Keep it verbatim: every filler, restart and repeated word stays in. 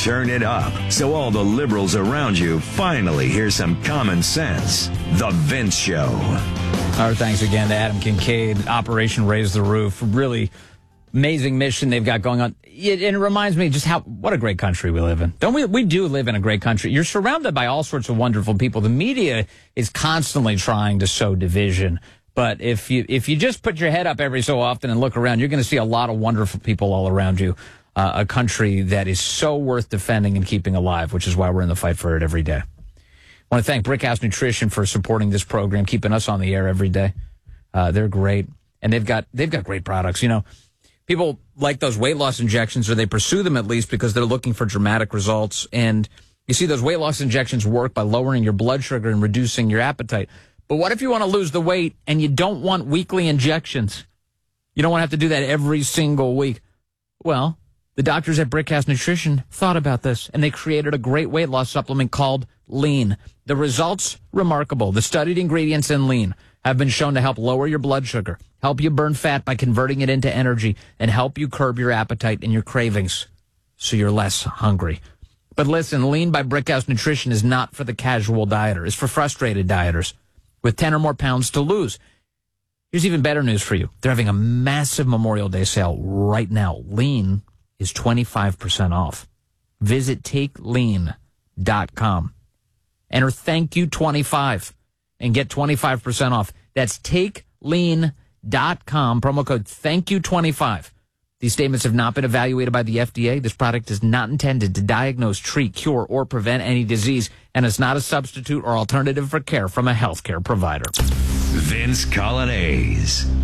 turn it up so all the liberals around you finally hear some common sense. The Vince Show. Our thanks again to Adam Kincaid, Operation Raise the Roof. Really amazing mission they've got going on. It, and it reminds me just how, what a great country we live in. Don't we? We do live in a great country. You're surrounded by all sorts of wonderful people. The media is constantly trying to sow division. But if you if you just put your head up every so often and look around, you're going to see a lot of wonderful people all around you. Uh, a country that is so worth defending and keeping alive, which is why we're in the fight for it every day. I want to thank Brickhouse Nutrition for supporting this program, keeping us on the air every day. Uh, they're great, and they've got they've got great products. You know, people like those weight loss injections, or they pursue them at least because they're looking for dramatic results. And you see, those weight loss injections work by lowering your blood sugar and reducing your appetite. But what if you want to lose the weight and you don't want weekly injections? You don't want to have to do that every single week. Well, the doctors at Brickhouse Nutrition thought about this, and they created a great weight loss supplement called Lean. The results, remarkable. The studied ingredients in Lean have been shown to help lower your blood sugar, help you burn fat by converting it into energy, and help you curb your appetite and your cravings so you're less hungry. But listen, Lean by Brickhouse Nutrition is not for the casual dieter. It's for frustrated dieters with ten or more pounds to lose. Here's even better news for you. They're having a massive Memorial Day sale right now. Lean is twenty-five percent off. Visit take lean dot com. Enter thank you twenty-five and get twenty-five percent off. That's take lean dot com. Promo code thank you twenty-five. These statements have not been evaluated by the F D A. This product is not intended to diagnose, treat, cure, or prevent any disease, and is not a substitute or alternative for care from a healthcare provider. Vince Coglianese.